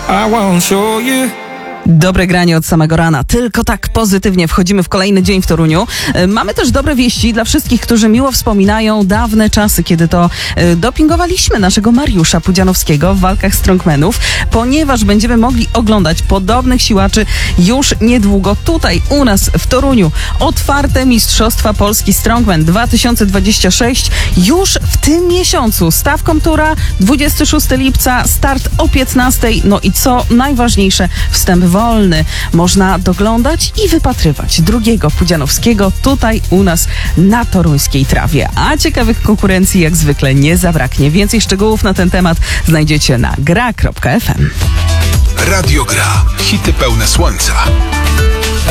I won't show you. Dobre granie od samego rana. Tylko tak pozytywnie wchodzimy w kolejny dzień w Toruniu. Mamy też dobre wieści dla wszystkich, którzy miło wspominają dawne czasy, kiedy to dopingowaliśmy naszego Mariusza Pudzianowskiego w walkach strongmanów, ponieważ będziemy mogli oglądać podobnych siłaczy już niedługo tutaj u nas w Toruniu. Otwarte Mistrzostwa Polski Strongman 2026 już w tym miesiącu. Stawką tura 26 lipca, start o 15. No i co najważniejsze, wstęp wolny. Można doglądać i wypatrywać drugiego Pudzianowskiego tutaj u nas na toruńskiej trawie. A ciekawych konkurencji jak zwykle nie zabraknie. Więcej szczegółów na ten temat znajdziecie na gra.fm. Radio Gra. Hity pełne słońca.